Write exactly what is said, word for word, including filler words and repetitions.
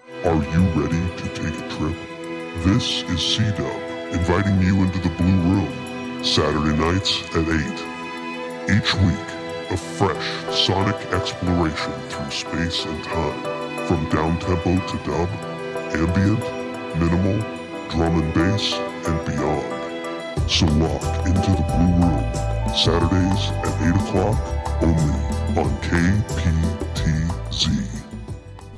Are you ready to take a trip? This is C-Dub, inviting you into the Blue Room, Saturday nights at eight. Each week, a fresh sonic exploration through space and time, from downtempo to dub, ambient, minimal, drum and bass, and beyond. So lock into the Blue Room, Saturdays at eight o'clock, only on K P T Z.